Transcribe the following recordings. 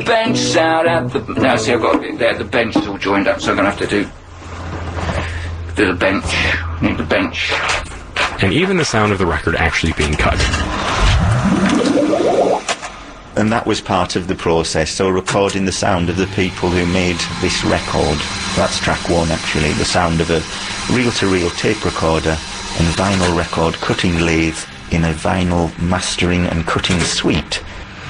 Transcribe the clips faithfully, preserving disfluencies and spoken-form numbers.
bench sound at the... Now, see, I've got it there, the bench is all joined up, so I'm going to have to do... Do the bench. Need the bench. And even the sound of the record actually being cut. And that was part of the process, so recording the sound of the people who made this record. That's track one, actually, the sound of a reel-to-reel tape recorder and vinyl record cutting lathe in a vinyl mastering and cutting suite.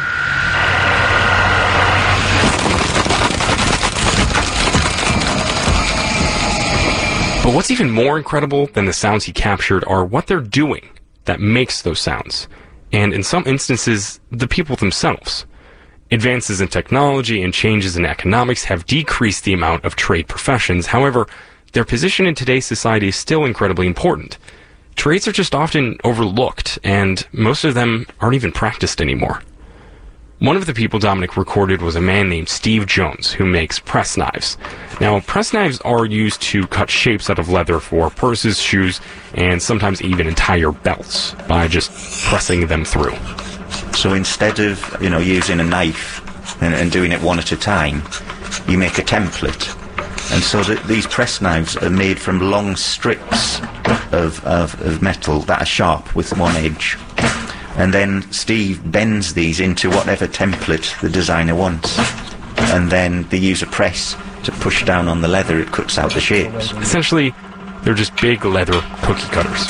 But what's even more incredible than the sounds he captured are what they're doing that makes those sounds. And in some instances, the people themselves. Advances in technology and changes in economics have decreased the amount of trade professions. However, their position in today's society is still incredibly important. Trades are just often overlooked, and most of them aren't even practiced anymore. One of the people Dominic recorded was a man named Steve Jones, who makes press knives. Now, press knives are used to cut shapes out of leather for purses, shoes, and sometimes even entire belts by just pressing them through. So instead of, you know, using a knife and, and doing it one at a time, you make a template. And so that these press knives are made from long strips of, of, of metal that are sharp with one edge. And then Steve bends these into whatever template the designer wants. And then they use a press to push down on the leather. It cuts out the shapes. Essentially, they're just big leather cookie cutters.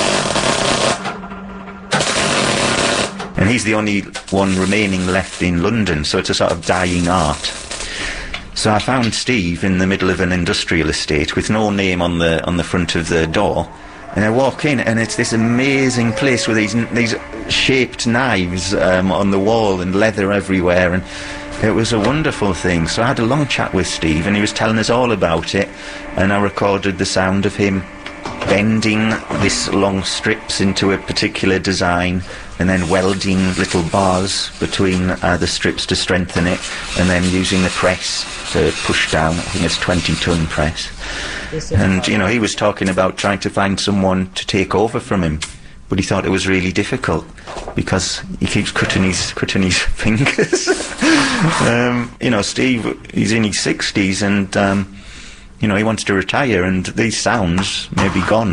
And he's the only one remaining left in London, so it's a sort of dying art. So I found Steve in the middle of an industrial estate with no name on the on the front of the door. And I walk in, and it's this amazing place with these these shaped knives um, on the wall and leather everywhere, and it was a wonderful thing. So I had a long chat with Steve, and he was telling us all about it, and I recorded the sound of him bending these long strips into a particular design, and then welding little bars between uh, the strips to strengthen it, and then using the press to push down. I think it's twenty ton press. And, you know, he was talking about trying to find someone to take over from him, but he thought it was really difficult because he keeps cutting his cutting his fingers. um, you know, Steve, he's in his sixties, and um, you know, he wants to retire, and these sounds may be gone.